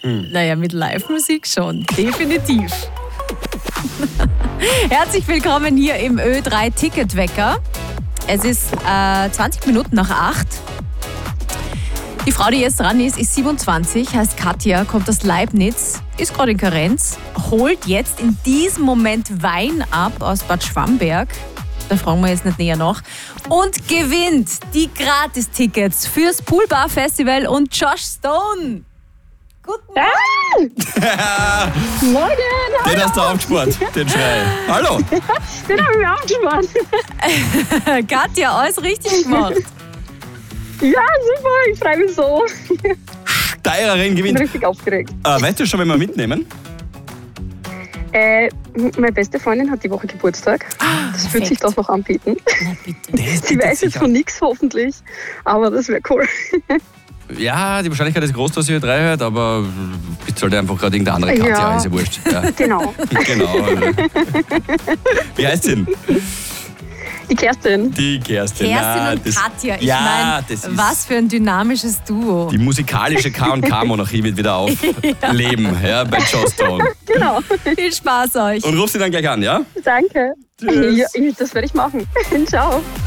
Naja, mit Live-Musik schon, definitiv. Herzlich willkommen hier im Ö3 Ticketwecker. Es ist 20 Minuten nach 8. Die Frau, die jetzt dran ist 27, heißt Katja, kommt aus Leibniz, ist gerade in Karenz, holt jetzt in diesem Moment Wein ab aus Bad Schwamberg. Da fragen wir jetzt nicht näher nach. Und gewinnt die Gratis-Tickets fürs Poolbar Festival und Josh Stone. Guten Morgen! Morgen! Den hast du aufgespart, den Schrei. Hallo! Den habe ich aufgespart. Katja, alles richtig gemacht. Ja, super, ich freue mich so. Steirerin Ich bin gewinnt. richtig aufgeregt. Weißt du schon, wenn wir mitnehmen? Meine beste Freundin hat die Woche Geburtstag. Das wird sich doch noch anbieten. Na bitte. Sie weiß jetzt von nichts hoffentlich, aber das wäre cool. Ja, die Wahrscheinlichkeit ist groß, dass ihr 3 hört, aber bitte sollte einfach gerade irgendeine andere Katja, Ja. ist ja wurscht. Ja. Genau. Genau. Wie heißt sie denn? Die Kerstin. Die Kerstin. Kerstin Na, und das- Katja, ich ja, meine, das ist- was für ein dynamisches Duo. Die musikalische K&K-Monarchie wird wieder aufleben, ja, bei Josh Stone. Genau. Viel Spaß euch. Und ruf sie dann gleich an, ja? Danke. Tschüss. Ja, das werde ich machen. Ciao.